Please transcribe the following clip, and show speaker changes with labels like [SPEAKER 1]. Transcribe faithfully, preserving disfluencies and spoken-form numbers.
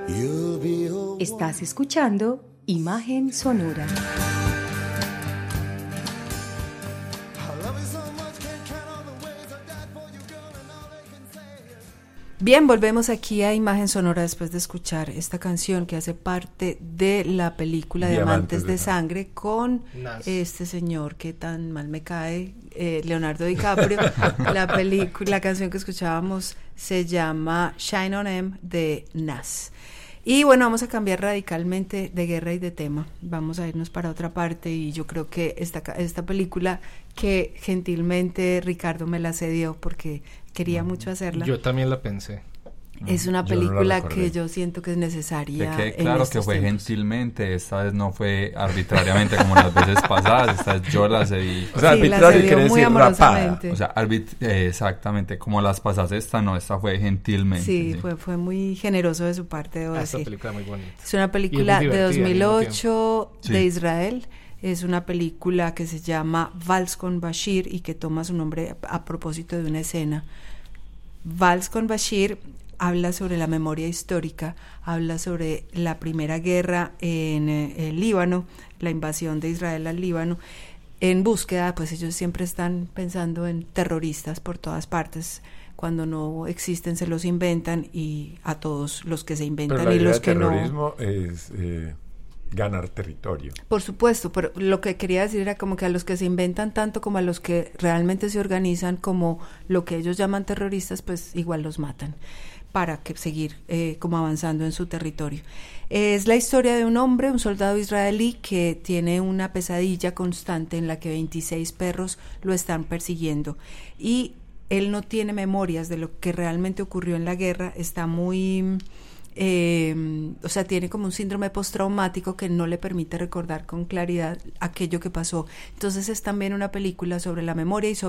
[SPEAKER 1] Estás escuchando Imagen Sonora.
[SPEAKER 2] Bien, volvemos aquí a Imagen Sonora después de escuchar esta canción que hace parte de la película Diamantes, Diamantes de, de Sangre con Nas. Este señor que tan mal me cae, eh, Leonardo DiCaprio. La película, la canción que escuchábamos se llama Shine on Em de Nas. Y bueno, vamos a cambiar radicalmente de guerra y de tema. Vamos a irnos para otra parte y yo creo que esta, esta película que gentilmente Ricardo me la cedió porque quería mm. mucho hacerla.
[SPEAKER 3] Yo también la pensé.
[SPEAKER 2] Es una película no que yo siento que es necesaria.
[SPEAKER 4] Que claro que fue tiempos. Gentilmente, esta vez no fue arbitrariamente como las veces pasadas, esta vez yo la cedí.
[SPEAKER 2] O sea, sí, arbitrario quiere decir amorosamente.
[SPEAKER 4] O sea, arbit- eh, exactamente, como las pasadas, esta no, esta fue gentilmente.
[SPEAKER 2] Sí, sí. Fue, fue muy generoso de su parte, debo ah, decir.
[SPEAKER 3] Esta película muy bonita.
[SPEAKER 2] Es una película de dos mil ocho de sí. Israel. Es una película que se llama Vals con Bashir y que toma su nombre a, a propósito de una escena. Vals con Bashir habla sobre la memoria histórica, habla sobre la primera guerra en eh, el Líbano, la invasión de Israel al Líbano, en búsqueda, pues ellos siempre están pensando en terroristas por todas partes, cuando no existen se los inventan y a todos los que se inventan
[SPEAKER 5] pero la
[SPEAKER 2] y
[SPEAKER 5] idea
[SPEAKER 2] los
[SPEAKER 5] de
[SPEAKER 2] que
[SPEAKER 5] terrorismo
[SPEAKER 2] no.
[SPEAKER 5] es eh, ganar territorio.
[SPEAKER 2] Por supuesto, pero lo que quería decir era como que a los que se inventan tanto como a los que realmente se organizan como lo que ellos llaman terroristas, pues igual los matan para que seguir eh, como avanzando en su territorio. Es la historia de un hombre, un soldado israelí que tiene una pesadilla constante en la que veintiséis perros lo están persiguiendo y él no tiene memorias de lo que realmente ocurrió en la guerra, está muy... Eh, o sea, tiene como un síndrome postraumático que no le permite recordar con claridad aquello que pasó. Entonces es también una película sobre la memoria y sobre